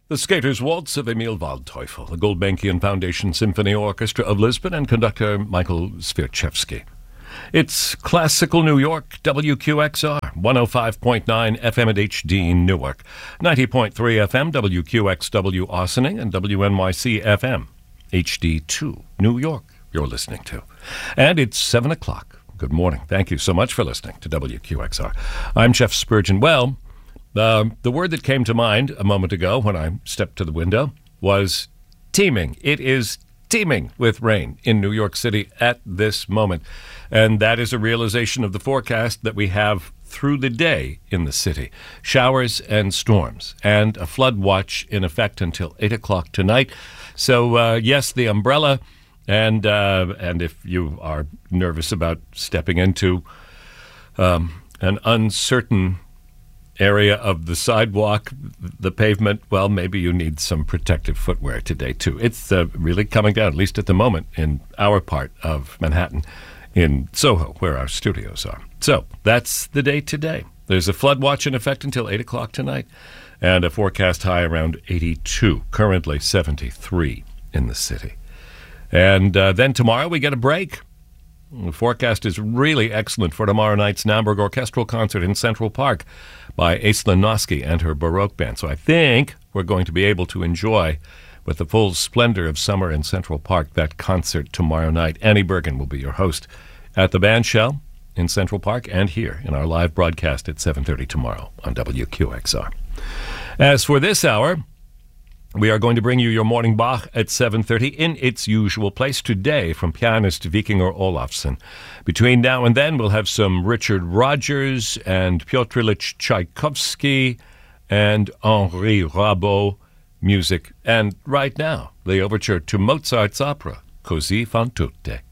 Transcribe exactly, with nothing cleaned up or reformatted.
The Skater's Waltz of Emil Waldteufel, the Gulbenkian Foundation Symphony Orchestra of Lisbon, and conductor Michael Swierczewski. It's classical New York, W Q X R, one oh five point nine F M at H D Newark, ninety point three F M, W Q X W Austining, and W N Y C F M, H D two, New York, you're listening to. And it's seven o'clock. Good morning. Thank you so much for listening to W Q X R. I'm Jeff Spurgeon. Well, uh, the word that came to mind a moment ago when I stepped to the window was teeming. It is teeming with rain in New York City at this moment. And that is a realization of the forecast that we have through the day in the city. Showers and storms, and a flood watch in effect until eight o'clock tonight. So, uh, yes, the umbrella, and uh, and if you are nervous about stepping into um, an uncertain area of the sidewalk, the pavement, well, maybe you need some protective footwear today, too. It's uh, really coming down, at least at the moment, in our part of Manhattan, in Soho, where our studios are. So that's the day today. There's a flood watch in effect until eight o'clock tonight, and a forecast high around eighty-two, currently seventy-three in the city. And uh, then tomorrow we get a break. The forecast is really excellent for tomorrow night's Namburg Orchestral Concert in Central Park by Aislinn Noski and her Baroque Band. So I think we're going to be able to enjoy, with the full splendor of summer in Central Park, that concert tomorrow night. Annie Bergen will be your host at the Bandshell in Central Park and here in our live broadcast at seven thirty tomorrow on W Q X R. As for this hour, we are going to bring you your morning Bach at seven thirty in its usual place today from pianist Vikingur Olafsson. Between now and then, we'll have some Richard Rodgers and Piotr Ilyich Tchaikovsky and Henri Rabault music. And right now, the overture to Mozart's opera, Così fan tutte.